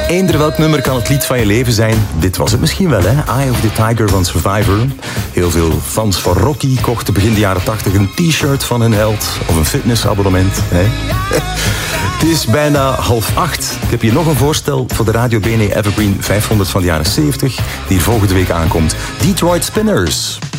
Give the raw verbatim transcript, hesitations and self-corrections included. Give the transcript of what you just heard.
Eender welk nummer kan het lied van je leven zijn. Dit was het misschien wel, hè? Eye of the Tiger van Survivor. Heel veel fans van Rocky kochten begin de jaren tachtig een t-shirt van hun held. Of een fitnessabonnement, hè? Het is bijna half acht. Ik heb hier nog een voorstel voor de Radio B N E Evergreen vijfhonderd van de jaren zeventig, die hier volgende week aankomt. Detroit Spinners.